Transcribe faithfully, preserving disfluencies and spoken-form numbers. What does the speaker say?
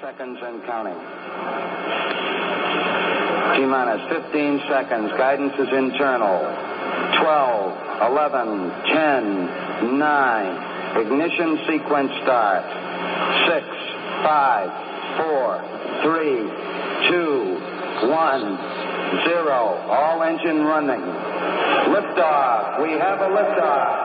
seconds and counting. T-minus fifteen seconds. Guidance is internal. twelve, eleven, ten, nine. Ignition sequence start. six, five, four, three, two, one, zero. All engine running. Liftoff. We have a liftoff.